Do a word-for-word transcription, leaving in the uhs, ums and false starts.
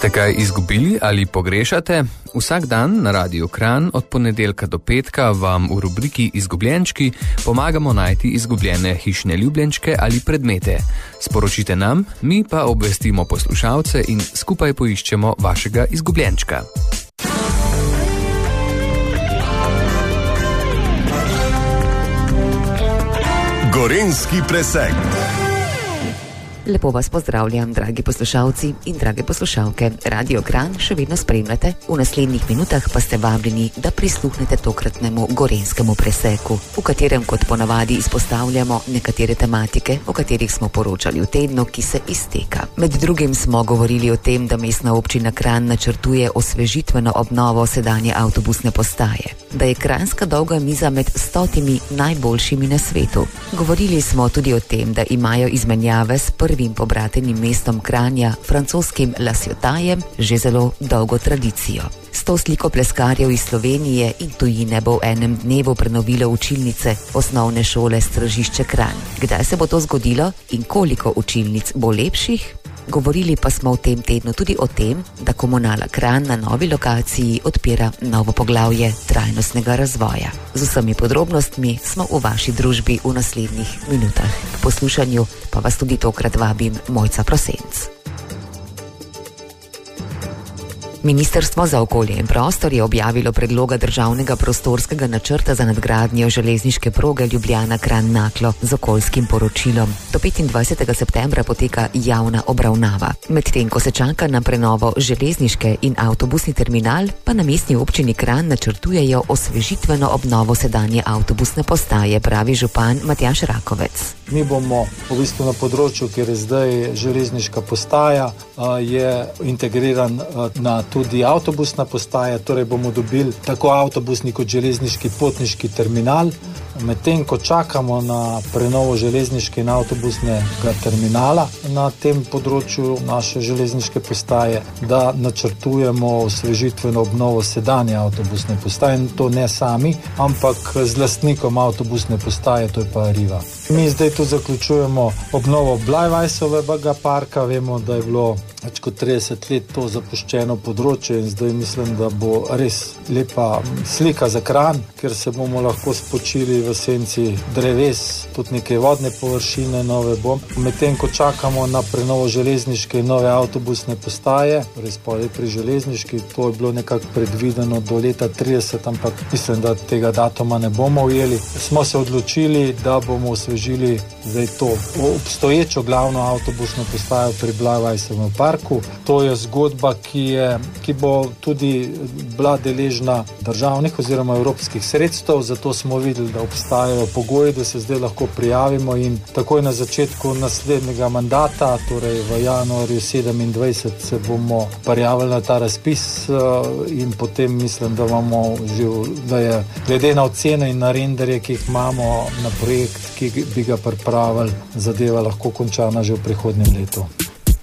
Ste kaj izgubili ali pogrešate? Vsak dan na Radiu Kranj od ponedeljka do petka vam v rubriki Izgubljenčki pomagamo najti izgubljene hišne ljubljenčke ali predmete. Sporočite nam, mi pa obvestimo poslušalce in skupaj poiščemo vašega izgubljenčka. Gorenjski presek. Lepo vas pozdravljam, dragi poslušalci in drage poslušalke. Radio Kranj še vedno spremljate, v naslednjih minutah pa ste vabljeni, da prisluhnete tokratnemu gorenjskemu preseku, v katerem kot ponavadi izpostavljamo nekatere tematike, o katerih smo poročali v tednu, ki se izteka. Med drugim smo govorili o tem, da mestna občina Kranj načrtuje osvežitveno obnovo sedanje avtobusne postaje, da je kranjska dolga miza med stotimi najboljšimi na svetu. Govorili smo tudi o tem, da imajo izmenjave s prvim pobratenim mestom Kranja, francoskim La Ciotajem, že zelo dolgo tradicijo. Sto slikopleskarjev iz Slovenije in tujine bo v enem dnevu prenovilo učilnice osnovne šole Stražišče Kranj. Kdaj se bo to zgodilo in koliko učilnic bo lepših? Govorili pa smo v tem tednu tudi o tem, da Komunala Kranj na novi lokaciji odpira novo poglavje trajnostnega razvoja. Z vsemi podrobnostmi smo v vaši družbi v naslednjih minutah. K poslušanju pa vas tudi tokrat vabim Mojca Prosenc. Ministrstvo za okolje in prostor je objavilo predloga državnega prostorskega načrta za nadgradnjo železniške proge Ljubljana-Kranj-Naklo z okoljskim poročilom. Do petindvajsetega septembra poteka javna obravnava. Medtem ko se čaka na prenovo železniške in avtobusni terminal, pa na mestni občini Kranj načrtujejo osvežitveno obnovo sedanje avtobusne postaje, pravi župan Matjaž Rakovec. Mi bomo v bistvu na področju, kjer je zdaj železniška postaja, je integriran na tudi avtobusna postaja, torej bomo dobili tako avtobusni kot železniški potniški terminal. Medtem ko čakamo na prenovo železniške in avtobusnega terminala na tem področju naše železniške postaje, da načrtujemo osvežitveno obnovo sedanje avtobusne postaje, in to ne sami, ampak z lastnikom avtobusne postaje, to je pa Riva. Mi zdaj tu zaključujemo obnovo Blajvajsovega parka, vemo, da je bilo več kot trideset let to zapuščeno področje in zdaj mislim, da bo res lepa slika za Kranj, ker se bomo lahko spočili v senci dreves, tudi neke vodne površine nove bo. Medtem ko čakamo na prenovo železniške in nove avtobusne postaje, res pa je pri železniški, to je bilo nekako predvideno do leta trideset, ampak mislim, da tega datuma ne bomo ujeli. Smo se odločili, da bomo osvežili zdaj to obstoječo glavno avtobusno postajo pri Blajvajsovem parku. To je zgodba, ki, je, ki bo tudi bila deležna državnih oziroma evropskih sredstev, zato smo videli, da obstajajo pogoji, da se zdaj lahko prijavimo in takoj na začetku naslednjega mandata, torej v januarju sedemindvajset, se bomo prijavili na ta razpis in potem mislim, da imamo že, da je glede na ocene in na renderje, ki jih imamo na projekt, ki bi ga pripravili, zadeva lahko končana že v prihodnjem letu.